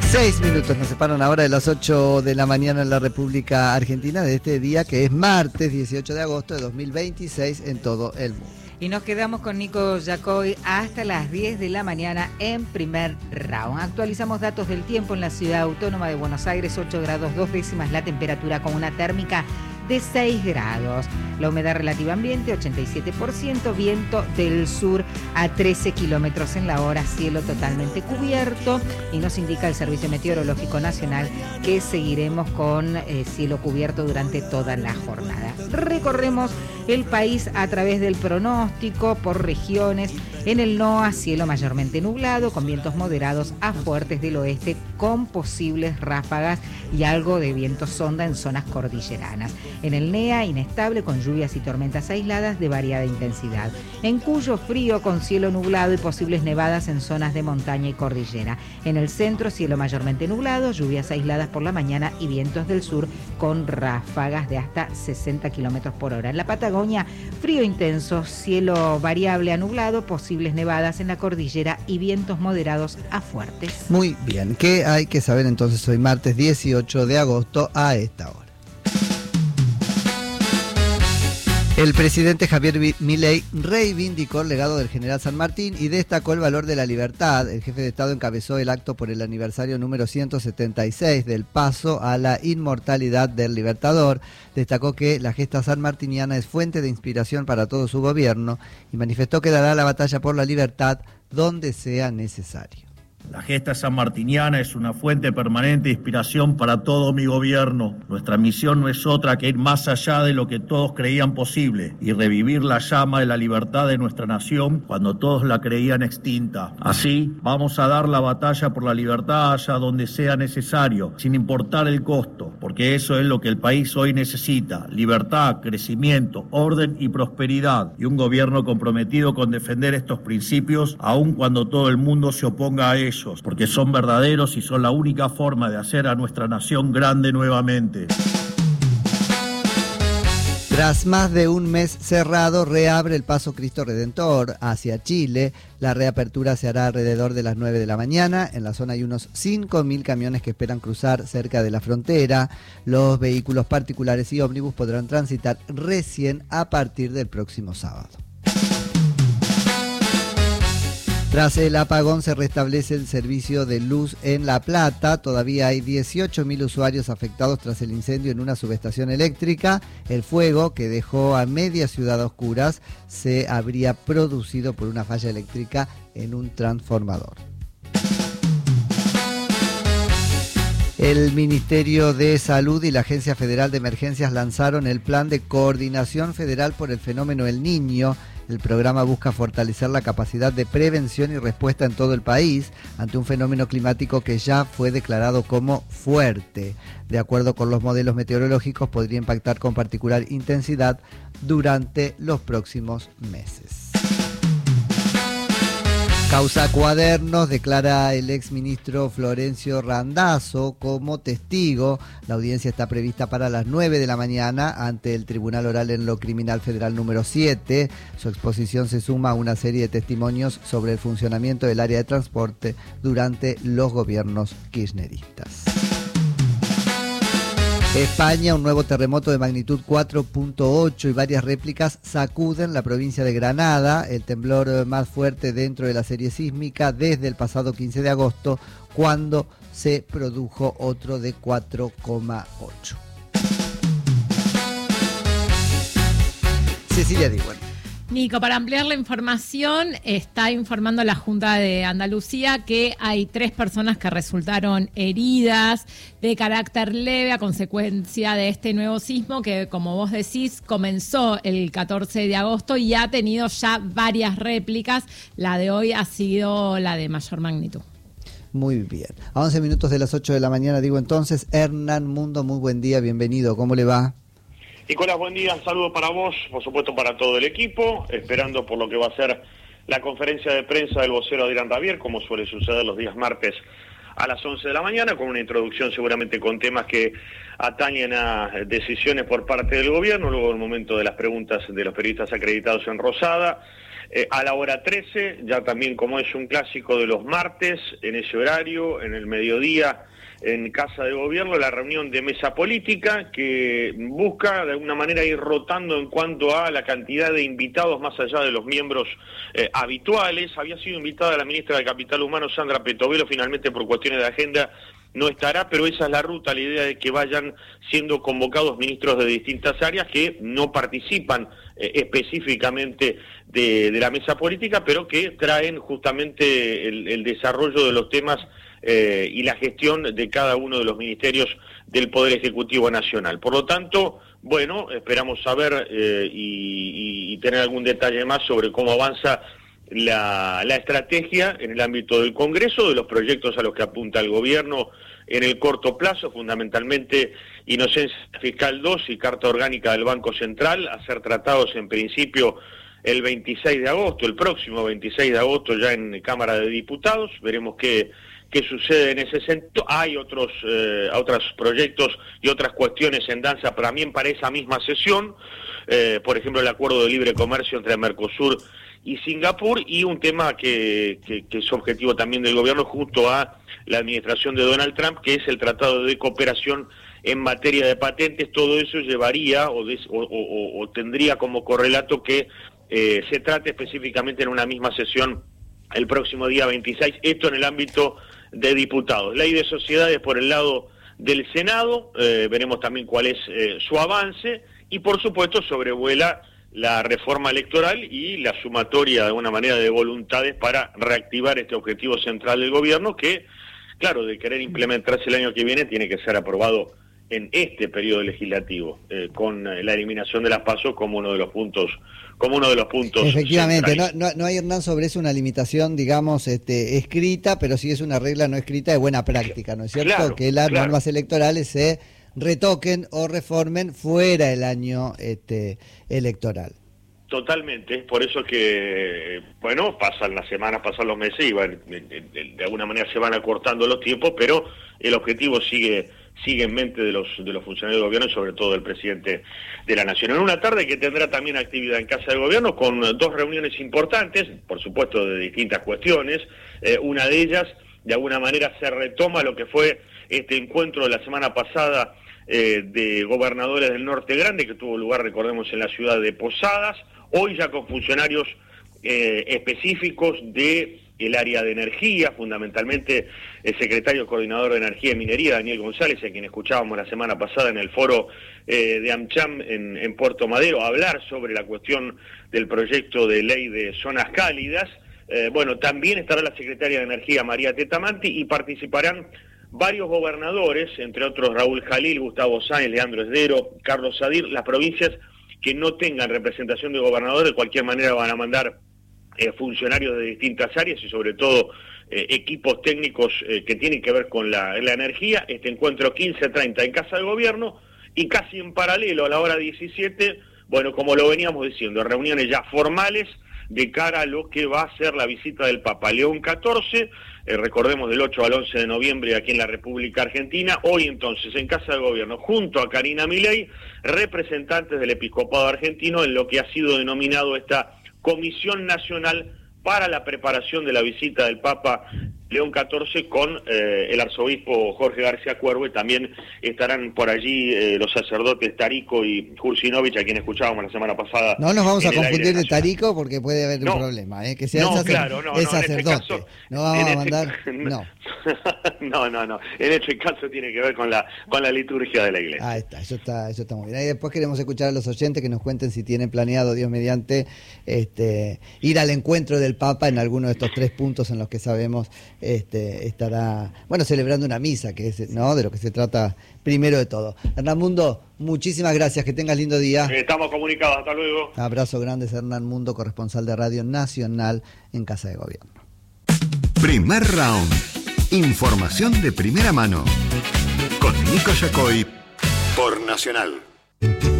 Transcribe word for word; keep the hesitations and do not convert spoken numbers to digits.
Seis minutos nos separan ahora de las ocho de la mañana en la República Argentina de este día que es martes dieciocho de agosto de dos mil veintiséis en todo el mundo. Y nos quedamos con Nico Yacoy hasta las diez de la mañana en primer round. Actualizamos datos del tiempo en la ciudad autónoma de Buenos Aires, ocho grados dos décimas la temperatura con una térmica de seis grados. La humedad relativa ambiente, ochenta y siete por ciento, viento del sur a trece kilómetros en la hora, cielo totalmente cubierto y nos indica el Servicio Meteorológico Nacional que seguiremos con eh, cielo cubierto durante toda la jornada. Recorremos el país a través del pronóstico por regiones. En el NOA, cielo mayormente nublado, con vientos moderados a fuertes del oeste, con posibles ráfagas y algo de viento sonda en zonas cordilleranas. En el NEA, inestable, con lluvias y tormentas aisladas de variada intensidad. En Cuyo, frío, con cielo nublado y posibles nevadas en zonas de montaña y cordillera. En el centro, cielo mayormente nublado, lluvias aisladas por la mañana y vientos del sur con ráfagas de hasta sesenta kilómetros por hora. En la Patagonia, frío intenso, cielo variable a nublado, posibles nevadas en la cordillera y vientos moderados a fuertes. Muy bien, ¿qué hay que saber entonces hoy martes dieciocho de agosto a esta hora? El presidente Javier Milei reivindicó el legado del general San Martín y destacó el valor de la libertad. El jefe de Estado encabezó el acto por el aniversario número ciento setenta y seis del paso a la inmortalidad del Libertador. Destacó que la gesta sanmartiniana es fuente de inspiración para todo su gobierno y manifestó que dará la batalla por la libertad donde sea necesario. La gesta sanmartiniana es una fuente permanente de inspiración para todo mi gobierno. Nuestra misión no es otra que ir más allá de lo que todos creían posible y revivir la llama de la libertad de nuestra nación cuando todos la creían extinta. Así, vamos a dar la batalla por la libertad allá donde sea necesario, sin importar el costo, porque eso es lo que el país hoy necesita: libertad, crecimiento, orden y prosperidad, y un gobierno comprometido con defender estos principios, aun cuando todo el mundo se oponga a ellos, porque son verdaderos y son la única forma de hacer a nuestra nación grande nuevamente. Tras más de un mes cerrado, reabre el Paso Cristo Redentor hacia Chile. La reapertura se hará alrededor de las nueve de la mañana. En la zona hay unos cinco mil camiones que esperan cruzar cerca de la frontera. Los vehículos particulares y ómnibus podrán transitar recién a partir del próximo sábado. Tras el apagón se restablece el servicio de luz en La Plata. Todavía hay dieciocho mil usuarios afectados tras el incendio en una subestación eléctrica. El fuego, que dejó a media ciudad a oscuras, se habría producido por una falla eléctrica en un transformador. El Ministerio de Salud y la Agencia Federal de Emergencias lanzaron el Plan de Coordinación Federal por el Fenómeno El Niño. El programa busca fortalecer la capacidad de prevención y respuesta en todo el país ante un fenómeno climático que ya fue declarado como fuerte. De acuerdo con los modelos meteorológicos, podría impactar con particular intensidad durante los próximos meses. Causa Cuadernos, declara el exministro Florencio Randazzo como testigo. La audiencia está prevista para las nueve de la mañana ante el Tribunal Oral en lo Criminal Federal número siete. Su exposición se suma a una serie de testimonios sobre el funcionamiento del área de transporte durante los gobiernos kirchneristas. España, un nuevo terremoto de magnitud cuatro punto ocho y varias réplicas sacuden la provincia de Granada, el temblor más fuerte dentro de la serie sísmica desde el pasado quince de agosto, cuando se produjo otro de cuatro coma ocho. Cecilia Diwan. Nico, para ampliar la información, está informando la Junta de Andalucía que hay tres personas que resultaron heridas de carácter leve a consecuencia de este nuevo sismo que, como vos decís, comenzó el catorce de agosto y ha tenido ya varias réplicas. La de hoy ha sido la de mayor magnitud. Muy bien. A once minutos de las ocho de la mañana, digo entonces, Hernán Mundo, muy buen día, bienvenido. ¿Cómo le va? Nicolás, buen día, saludo para vos, por supuesto para todo el equipo, esperando por lo que va a ser la conferencia de prensa del vocero Adrián Rabier, como suele suceder los días martes a las once de la mañana, con una introducción seguramente con temas que atañen a decisiones por parte del gobierno, luego el momento de las preguntas de los periodistas acreditados en Rosada, Eh, a la hora trece, ya también como es un clásico de los martes, en ese horario, en el mediodía, en Casa de Gobierno, la reunión de mesa política que busca de alguna manera ir rotando en cuanto a la cantidad de invitados más allá de los miembros eh, habituales. Había sido invitada la ministra de Capital Humano, Sandra Petovelo, finalmente por cuestiones de agenda no estará, pero esa es la ruta, la idea de que vayan siendo convocados ministros de distintas áreas que no participan eh, específicamente de, de la mesa política, pero que traen justamente el, el desarrollo de los temas eh, y la gestión de cada uno de los ministerios del Poder Ejecutivo Nacional. Por lo tanto, bueno, esperamos saber eh, y, y tener algún detalle más sobre cómo avanza La, la estrategia en el ámbito del Congreso, de los proyectos a los que apunta el gobierno en el corto plazo, fundamentalmente Inocencia Fiscal dos y Carta Orgánica del Banco Central, a ser tratados en principio el veintiséis de agosto, el próximo veintiséis de agosto ya en Cámara de Diputados. Veremos qué, qué sucede en ese sentido. Hay otros, eh, otros proyectos y otras cuestiones en danza también para esa misma sesión, eh, por ejemplo el acuerdo de libre comercio entre Mercosur y Singapur, y un tema que, que, que es objetivo también del gobierno junto a la administración de Donald Trump, que es el Tratado de Cooperación en materia de patentes. Todo eso llevaría o, des, o, o, o tendría como correlato que eh, se trate específicamente en una misma sesión el próximo día veintiséis, esto en el ámbito de diputados. Ley de sociedades por el lado del Senado, eh, veremos también cuál es eh, su avance, y por supuesto sobrevuela la reforma electoral y la sumatoria de alguna manera de voluntades para reactivar este objetivo central del gobierno que, claro, de querer implementarse el año que viene, tiene que ser aprobado en este periodo legislativo, eh, con la eliminación de las PASO como uno de los puntos como uno de los puntos efectivamente. No, no, no hay, Hernán, sobre eso una limitación, digamos, este, escrita, pero sí es una regla no escrita de buena práctica, ¿no es cierto? Claro, que las claro. normas electorales se retoquen o reformen fuera el año este, electoral. Totalmente, por eso que, bueno, pasan las semanas, pasan los meses y van, de, de, de alguna manera se van acortando los tiempos, pero el objetivo sigue sigue en mente de los de los funcionarios del gobierno y sobre todo del presidente de la Nación. En una tarde que tendrá también actividad en Casa del Gobierno con dos reuniones importantes, por supuesto de distintas cuestiones. Eh, una de ellas, de alguna manera, se retoma lo que fue este encuentro de la semana pasada eh, de gobernadores del Norte Grande, que tuvo lugar, recordemos, en la ciudad de Posadas, hoy ya con funcionarios eh, específicos de el área de energía, fundamentalmente el secretario coordinador de Energía y Minería, Daniel González, a quien escuchábamos la semana pasada en el foro eh, de AmCham en, en Puerto Madero, hablar sobre la cuestión del proyecto de ley de zonas cálidas. Eh, bueno, también estará la secretaria de Energía, María Tetamanti, y participarán varios gobernadores, entre otros Raúl Jalil, Gustavo Sáenz, Leandro Esdero, Carlos Sadir. Las provincias que no tengan representación de gobernador de cualquier manera van a mandar eh, funcionarios de distintas áreas y sobre todo eh, equipos técnicos eh, que tienen que ver con la, la energía. Este encuentro quince treinta en Casa de Gobierno, y casi en paralelo a la hora diecisiete, bueno, como lo veníamos diciendo, reuniones ya formales de cara a lo que va a ser la visita del Papa León catorce, eh, recordemos del ocho al once de noviembre aquí en la República Argentina. Hoy entonces en Casa de Gobierno, junto a Karina Milei, representantes del Episcopado Argentino en lo que ha sido denominado esta Comisión Nacional para la preparación de la visita del Papa León catorce con eh, el arzobispo Jorge García Cuervo, y también estarán por allí eh, los sacerdotes Tarico y Jursinovich, a quien escuchábamos la semana pasada. No nos vamos a confundir de nacional. Tarico, porque puede haber no, un problema, ¿eh? Que sea no, el sacer- claro, no, es no, sacerdote. en este caso, no vamos en a este- mandar... No. no, no, no. En este caso tiene que ver con la con la liturgia de la iglesia. Ahí está, eso está, eso está muy bien. Y después queremos escuchar a los oyentes que nos cuenten si tienen planeado, Dios mediante, este, ir al encuentro del Papa en alguno de estos tres puntos en los que sabemos este, estará, bueno, celebrando una misa, que es, ¿no?, de lo que se trata primero de todo. Hernán Mundo, muchísimas gracias, que tengas lindo día. Estamos comunicados, hasta luego. Abrazo grande, Hernán Mundo, corresponsal de Radio Nacional en Casa de Gobierno. Primer round. Información de primera mano. Con Nico Yacoy por Nacional.